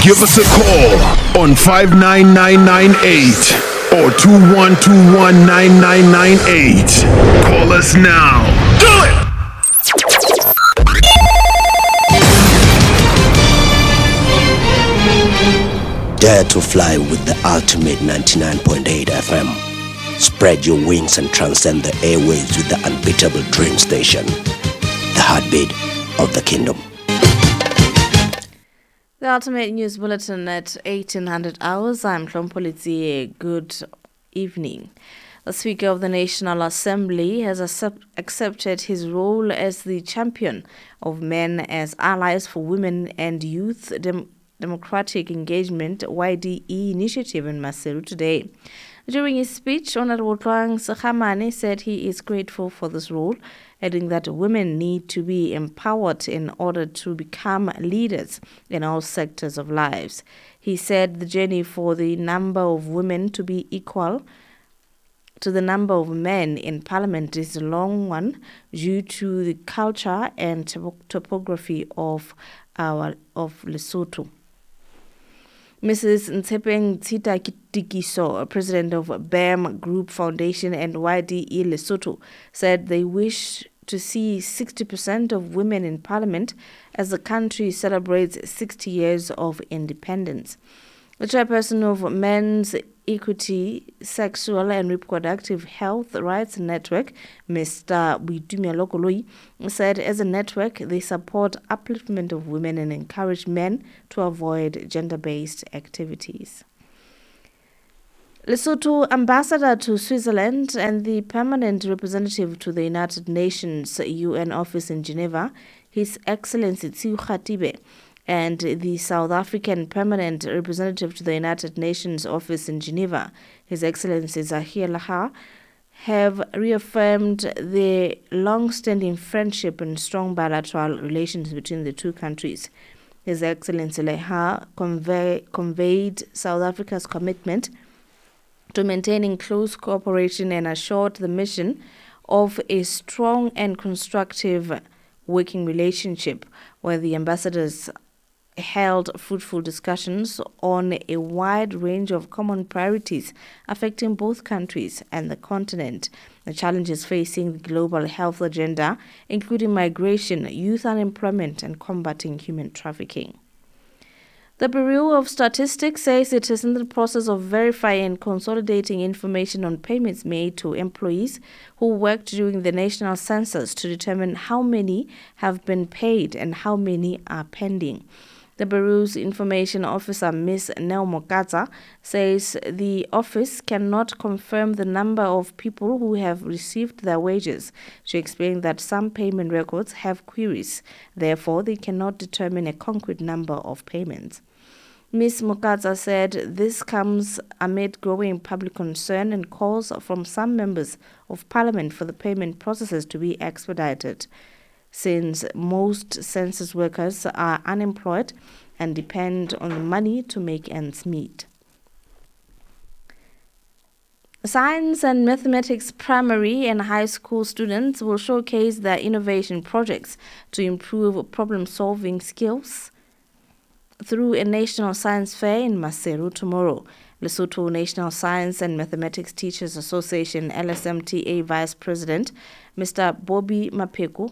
Give us a call on 59998 or 21219998. Call us now. Do it! Dare to fly with the ultimate 99.8 FM. Spread your wings and transcend the airwaves with the unbeatable dream station. The heartbeat of the kingdom. The Ultimate News Bulletin at 1800 hours. I'm Klompolitsi. Good evening. The Speaker of the National Assembly has accepted his role as the champion of men as allies for women and youth democratic engagement YDE initiative in Maseru today. During his speech, Honorable Twang Sekhamane said he is grateful for this role, adding that women need to be empowered in order to become leaders in all sectors of lives. He said the journey for the number of women to be equal to the number of men in parliament is a long one due to the culture and topography of Lesotho. Mrs. Ntshepeng Tshita-Tikiso, president of BAM Group Foundation and YDE Lesotho, said they wish to see 60% of women in parliament as the country celebrates 60 years of independence. The chairperson of Men's Equity, Sexual and Reproductive Health Rights Network, Mr. Boitumelo Koloi, said as a network they support upliftment of women and encourage men to avoid gender-based activities. Lesotho ambassador to Switzerland and the permanent representative to the United Nations UN office in Geneva, His Excellency Tsiu Khatibe, and the South African permanent representative to the United Nations office in Geneva, His Excellency Zahir Lahar, have reaffirmed the long-standing friendship and strong bilateral relations between the two countries. His Excellency Lahar conveyed South Africa's commitment to maintaining close cooperation and assured the mission of a strong and constructive working relationship, where the ambassadors held fruitful discussions on a wide range of common priorities affecting both countries and the continent, the challenges facing the global health agenda, including migration, youth unemployment, and combating human trafficking. The Bureau of Statistics says it is in the process of verifying and consolidating information on payments made to employees who worked during the national census to determine how many have been paid and how many are pending. The Bureau's information officer, Ms. Neo Mokatsa, says the office cannot confirm the number of people who have received their wages. She explained that some payment records have queries. Therefore, they cannot determine a concrete number of payments. Ms. Mokatsa said this comes amid growing public concern and calls from some members of parliament for the payment processes to be expedited, since most census workers are unemployed and depend on the money to make ends meet. Science and mathematics primary and high school students will showcase their innovation projects to improve problem-solving skills through a national science fair in Maseru tomorrow. Lesotho National Science and Mathematics Teachers Association LSMTA Vice President Mr. Bobby Mapeko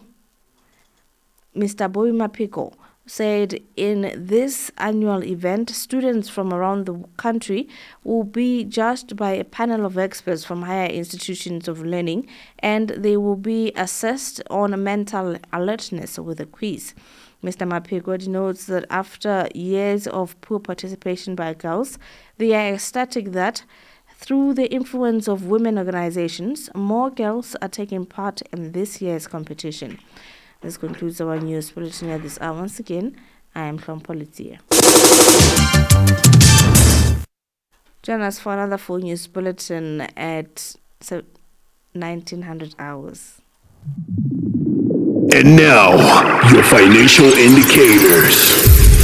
said in this annual event, students from around the country will be judged by a panel of experts from higher institutions of learning, and they will be assessed on mental alertness with a quiz. Mr. Mapego notes that after years of poor participation by girls, they are ecstatic that through the influence of women organizations, more girls are taking part in this year's competition. This concludes our news bulletin at this hour. Once again, I am from Politia. Join us for another full news bulletin at 1900 hours. And now, your financial indicators.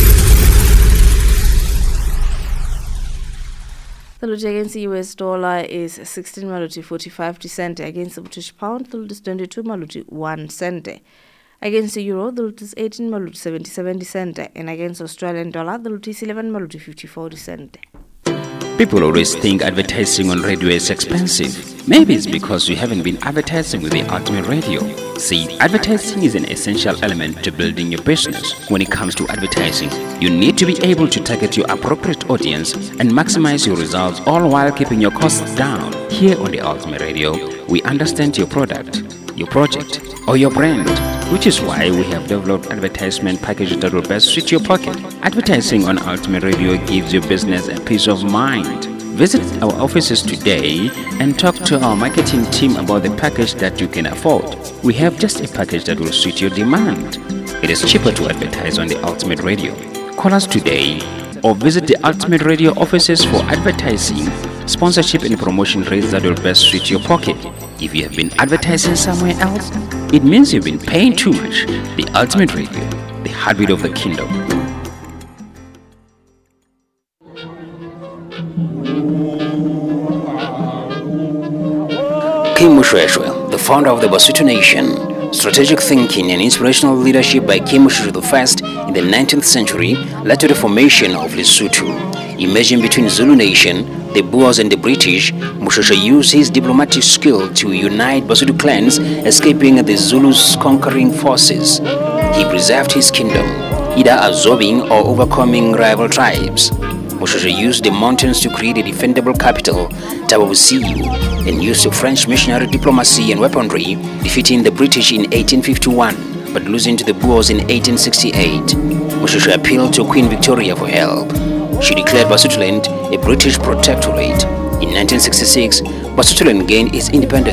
The Ludi against the US dollar is 16 maluti 45 cent against the British pound. The Ludi is 22 maluti 1 cent. Against the euro, the rupee is 18 maluti 77 cent, and against Australian dollar, the rupee is 11 maluti 54 cent. People always think advertising on radio is expensive. Maybe it's because you haven't been advertising with the Ultimate Radio. See, advertising is an essential element to building your business. When it comes to advertising, you need to be able to target your appropriate audience and maximize your results, all while keeping your costs down. Here on the Ultimate Radio, we understand your product, your project, or your brand, which is why we have developed advertisement packages that will best suit your pocket. Advertising on Ultimate Radio gives your business a peace of mind. Visit our offices today and talk to our marketing team about the package that you can afford. We have just a package that will suit your demand. It is cheaper to advertise on the Ultimate Radio. Call us today or visit the Ultimate Radio offices for advertising, sponsorship and promotion rates that will best suit your pocket. If you have been advertising somewhere else, it means you've been paying too much. The Ultimate Radio, the heartbeat of the kingdom. Kim Mushweshwe, the founder of the Basutu Nation. Strategic thinking and inspirational leadership by Kim Mushweshwe I in the 19th century led to the formation of Lesotho. Emerging between Zulu Nation, the Boers and the British, Mushweshwe used his diplomatic skill to unite Basutu clans, escaping the Zulus' conquering forces. He preserved his kingdom, either absorbing or overcoming rival tribes. Mushweshwe used the mountains to create a defendable capital, Tabavusiu, and used French missionary diplomacy and weaponry, defeating the British in 1851, but losing to the Boers in 1868. Mushweshwe appealed to Queen Victoria for help. She declared Basutoland a British protectorate. In 1966, Basutoland gained its independence.